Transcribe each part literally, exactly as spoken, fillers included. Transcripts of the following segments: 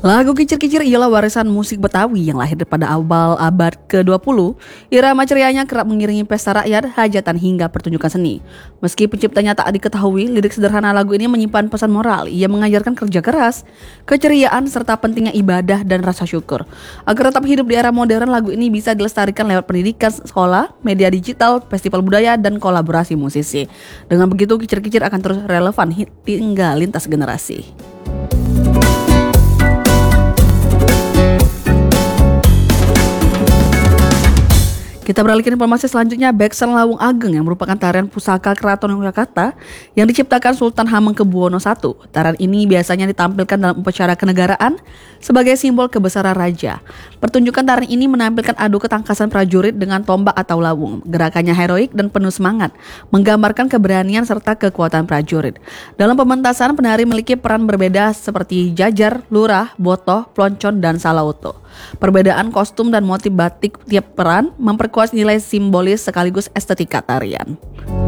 Lagu Kicir-Kicir ialah warisan musik Betawi yang lahir pada awal abad ke dua puluh. Irama cerianya kerap mengiringi pesta rakyat, hajatan hingga pertunjukan seni. Meski penciptanya tak diketahui, lirik sederhana lagu ini menyimpan pesan moral. Ia mengajarkan kerja keras, keceriaan, serta pentingnya ibadah dan rasa syukur. Agar tetap hidup di era modern, lagu ini bisa dilestarikan lewat pendidikan sekolah, media digital, festival budaya, dan kolaborasi musisi. Dengan begitu, Kicir-Kicir akan terus relevan hingga lintas generasi. Kita beralih ke informasi selanjutnya. Beksan Lawung Ageng yang merupakan tarian pusaka Keraton Yogyakarta yang diciptakan Sultan Hamengkubuwono I. Tarian ini biasanya ditampilkan dalam upacara kenegaraan sebagai simbol kebesaran raja. Pertunjukan tarian ini menampilkan adu ketangkasan prajurit dengan tombak atau lawung. Gerakannya heroik dan penuh semangat, menggambarkan keberanian serta kekuatan prajurit. Dalam pementasan, penari memiliki peran berbeda seperti jajar, lurah, botoh, ploncon, dan salauto. Perbedaan kostum dan motif batik tiap peran memperkuat nilai simbolis sekaligus estetika tarian.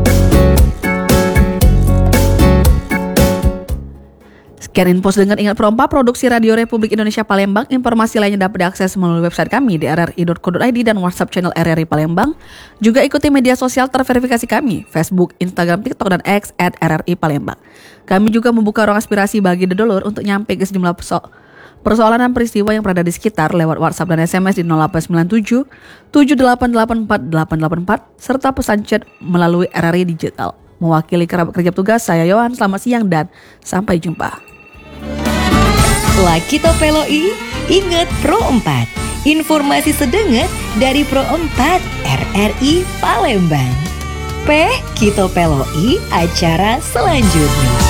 Sekian info dengan Ingat Perompa, produksi Radio Republik Indonesia Palembang. Informasi lainnya dapat diakses melalui website kami di r r i dot co dot i d dan WhatsApp channel R R I Palembang. Juga ikuti media sosial terverifikasi kami, Facebook, Instagram, TikTok, dan X at R R I Palembang. Kami juga membuka ruang aspirasi bagi dedolur untuk nyampe ke sejumlah pesok persoalan dan peristiwa yang berada di sekitar lewat WhatsApp dan S M S di nol delapan sembilan tujuh tujuh delapan delapan empat delapan delapan empat serta pesan chat melalui R R I Digital. Mewakili kerabat kerja tugas, saya Yohan. Selamat siang dan sampai jumpa. Laki Topeloi, ingat Pro empat. Informasi sedenget dari Pro empat R R I Palembang. P Kito Peloi acara selanjutnya.